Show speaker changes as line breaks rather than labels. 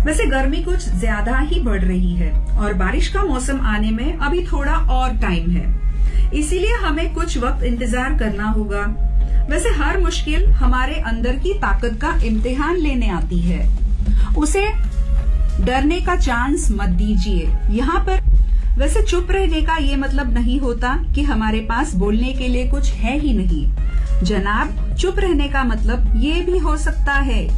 वैसे गर्मी कुछ ज्यादा ही बढ़ रही है और बारिश का मौसम आने में अभी थोड़ा और टाइम है, इसीलिए हमें कुछ वक्त इंतजार करना होगा। वैसे हर मुश्किल हमारे अंदर की ताकत का इम्तिहान लेने आती है, उसे डरने का चांस मत दीजिए। यहाँ पर वैसे चुप रहने का ये मतलब नहीं होता कि हमारे पास बोलने के लिए कुछ है ही नहीं जनाब। चुप रहने का मतलब ये भी हो सकता है